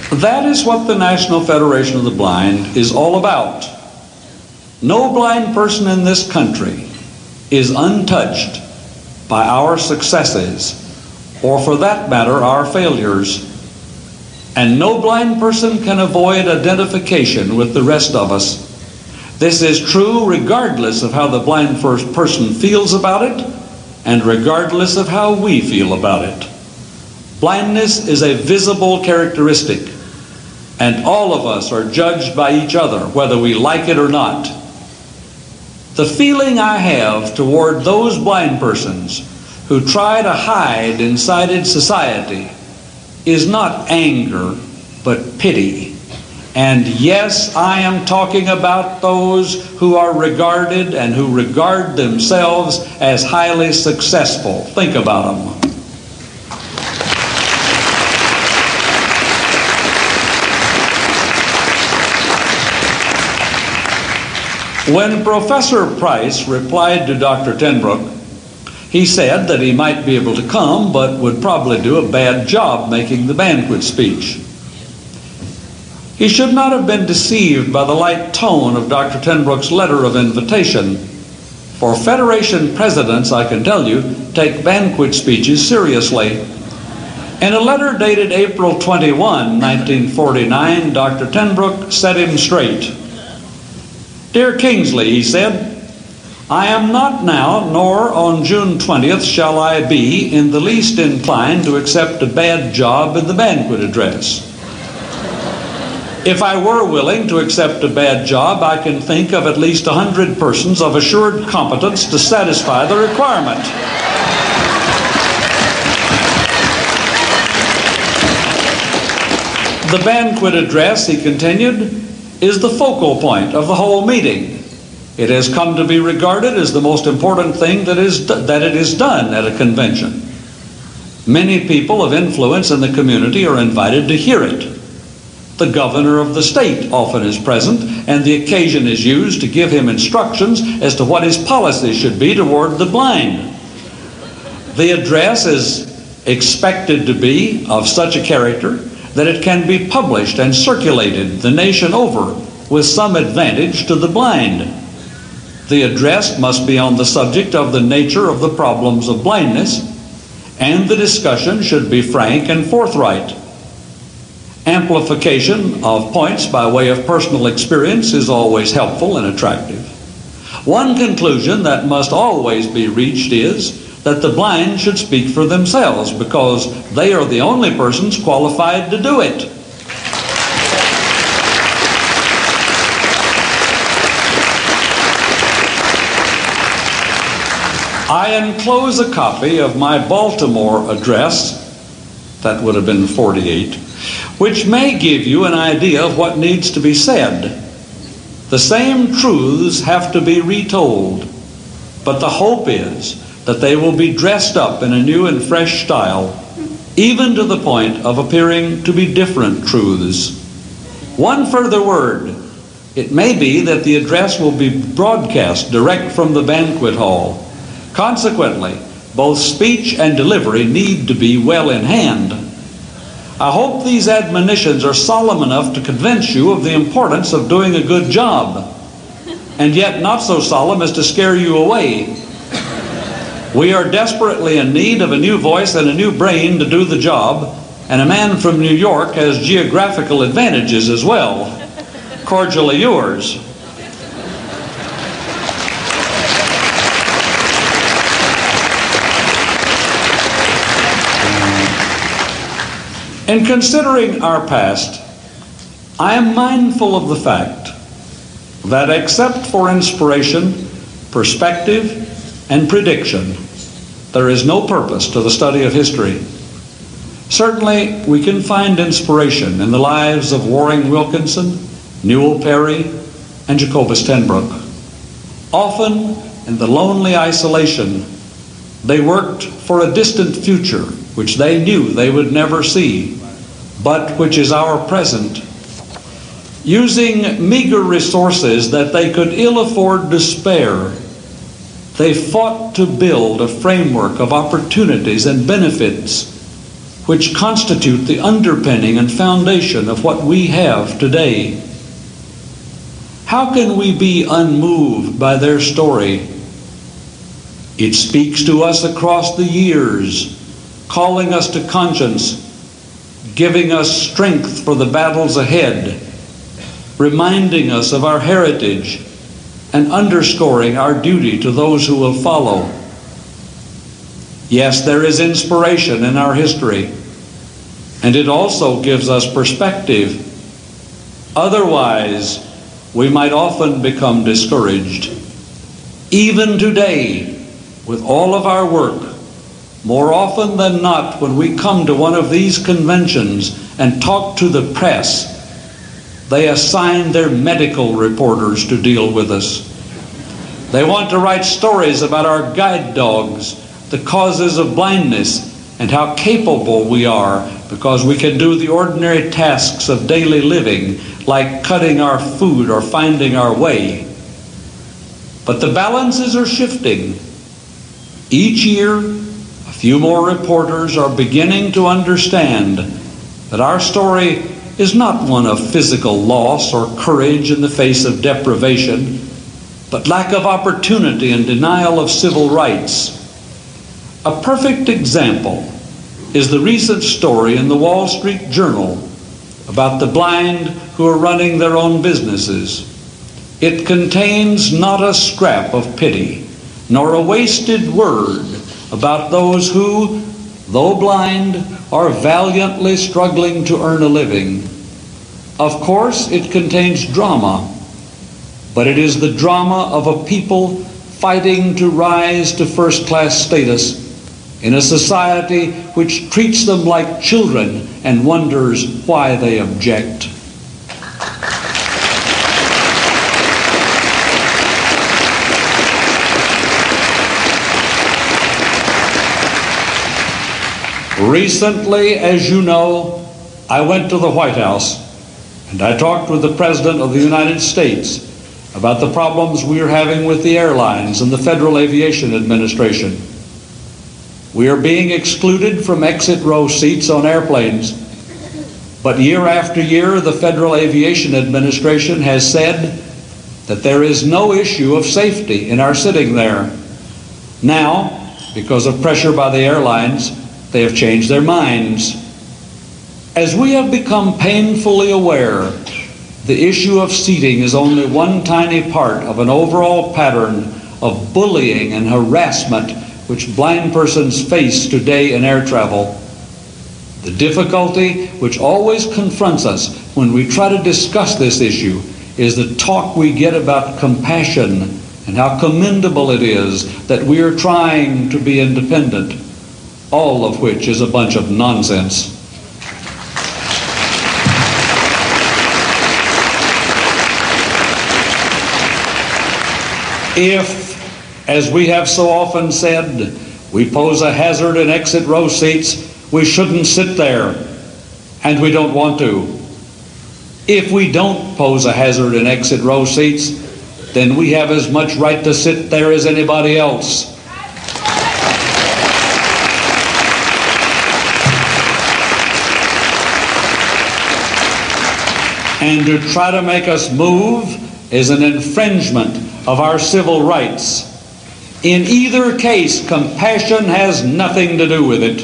That is what the National Federation of the Blind is all about. No blind person in this country is untouched by our successes, or for that matter, our failures. And no blind person can avoid identification with the rest of us. This is true regardless of how the blind first person feels about it, and regardless of how we feel about it. Blindness is a visible characteristic, and all of us are judged by each other, whether we like it or not. The feeling I have toward those blind persons who try to hide inside society is not anger, but pity. And yes, I am talking about those who are regarded and who regard themselves as highly successful. Think about them. When Professor Price replied to Dr. Tenbrook, he said that he might be able to come, but would probably do a bad job making the banquet speech. He should not have been deceived by the light tone of Dr. Tenbrook's letter of invitation. For Federation presidents, I can tell you, take banquet speeches seriously. In a letter dated April 21, 1949, Dr. Tenbrook set him straight. Dear Kingsley, he said, I am not now, nor on June 20th shall I be in the least inclined to accept a bad job in the banquet address. If I were willing to accept a bad job, I can think of at least 100 persons of assured competence to satisfy the requirement. The banquet address, he continued, is the focal point of the whole meeting. It has come to be regarded as the most important thing that it is done at a convention. Many people of influence in the community are invited to hear it. The governor of the state often is present, and the occasion is used to give him instructions as to what his policy should be toward the blind. The address is expected to be of such a character that it can be published and circulated the nation over with some advantage to the blind. The address must be on the subject of the nature of the problems of blindness, and the discussion should be frank and forthright. Amplification of points by way of personal experience is always helpful and attractive. One conclusion that must always be reached is that the blind should speak for themselves, because they are the only persons qualified to do it. I enclose a copy of my Baltimore address, that would have been 48, which may give you an idea of what needs to be said. The same truths have to be retold, but the hope is that they will be dressed up in a new and fresh style, even to the point of appearing to be different truths. One further word. It may be that the address will be broadcast direct from the banquet hall. Consequently, both speech and delivery need to be well in hand. I hope these admonitions are solemn enough to convince you of the importance of doing a good job, and yet not so solemn as to scare you away. We are desperately in need of a new voice and a new brain to do the job, and a man from New York has geographical advantages as well. Cordially yours. In considering our past, I am mindful of the fact that except for inspiration, perspective, and prediction, there is no purpose to the study of history. Certainly, we can find inspiration in the lives of Warring Wilkinson, Newell Perry, and Jacobus Tenbrook. Often, in the lonely isolation, they worked for a distant future which they knew they would never see, but which is our present. Using meager resources that they could ill afford to spare, they fought to build a framework of opportunities and benefits which constitute the underpinning and foundation of what we have today. How can we be unmoved by their story? It speaks to us across the years, calling us to conscience, giving us strength for the battles ahead, reminding us of our heritage, and underscoring our duty to those who will follow. Yes, there is inspiration in our history, and it also gives us perspective. Otherwise, we might often become discouraged. Even today, with all of our work, more often than not, when we come to one of these conventions and talk to the press, they assign their medical reporters to deal with us. They want to write stories about our guide dogs, the causes of blindness, and how capable we are because we can do the ordinary tasks of daily living, like cutting our food or finding our way. But the balances are shifting. Each year, a few more reporters are beginning to understand that our story is not one of physical loss or courage in the face of deprivation, but lack of opportunity and denial of civil rights. A perfect example is the recent story in the Wall Street Journal about the blind who are running their own businesses. It contains not a scrap of pity, nor a wasted word about those who, though blind, are valiantly struggling to earn a living. Of course, it contains drama, but it is the drama of a people fighting to rise to first-class status in a society which treats them like children and wonders why they object. Recently, as you know, I went to the White House and I talked with the President of the United States about the problems we are having with the airlines and the Federal Aviation Administration. We are being excluded from exit row seats on airplanes, but year after year the Federal Aviation Administration has said that there is no issue of safety in our sitting there. Now, because of pressure by the airlines, they have changed their minds. As we have become painfully aware, the issue of seating is only one tiny part of an overall pattern of bullying and harassment which blind persons face today in air travel. The difficulty which always confronts us when we try to discuss this issue is the talk we get about compassion and how commendable it is that we are trying to be independent, all of which is a bunch of nonsense. If, as we have so often said, we pose a hazard in exit row seats, we shouldn't sit there, and we don't want to. If we don't pose a hazard in exit row seats, then we have as much right to sit there as anybody else. And to try to make us move is an infringement of our civil rights. In either case, compassion has nothing to do with it.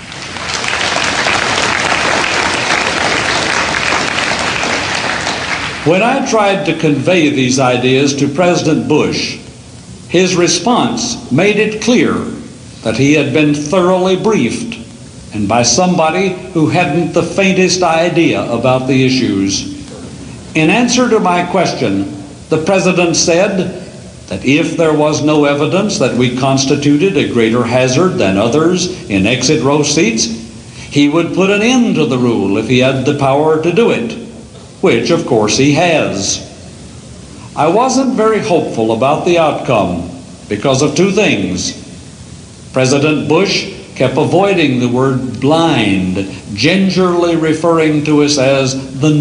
When I tried to convey these ideas to President Bush, his response made it clear that he had been thoroughly briefed, and by somebody who hadn't the faintest idea about the issues. In answer to my question, the President said that if there was no evidence that we constituted a greater hazard than others in exit row seats, he would put an end to the rule if he had the power to do it, which of course he has. I wasn't very hopeful about the outcome because of two things. President Bush kept avoiding the word blind, gingerly referring to us as the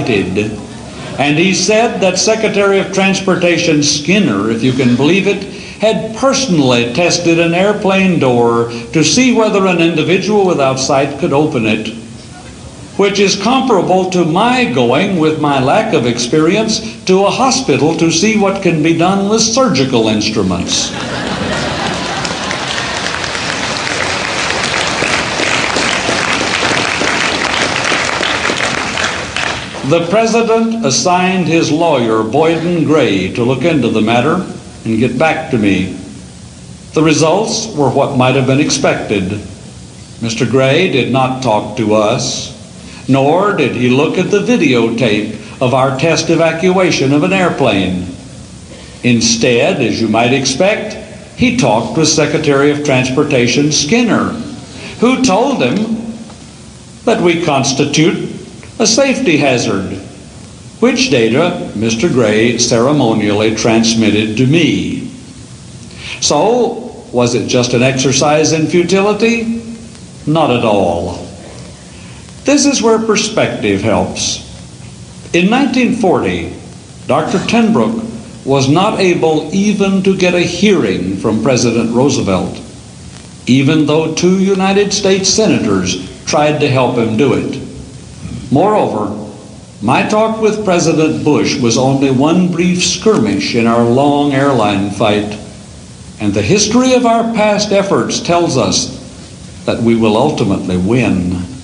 non-sighted. And he said that Secretary of Transportation Skinner, if you can believe it, had personally tested an airplane door to see whether an individual without sight could open it, which is comparable to my going, with my lack of experience, to a hospital to see what can be done with surgical instruments. The President assigned his lawyer, Boyden Gray, to look into the matter and get back to me. The results were what might have been expected. Mr. Gray did not talk to us, nor did he look at the videotape of our test evacuation of an airplane. Instead, as you might expect, he talked with Secretary of Transportation Skinner, who told him that we constitute a safety hazard, which data Mr. Gray ceremonially transmitted to me. So, was it just an exercise in futility? Not at all. This is where perspective helps. In 1940, Dr. Tenbrook was not able even to get a hearing from President Roosevelt, even though 2 United States senators tried to help him do it. Moreover, my talk with President Bush was only one brief skirmish in our long airline fight, and the history of our past efforts tells us that we will ultimately win.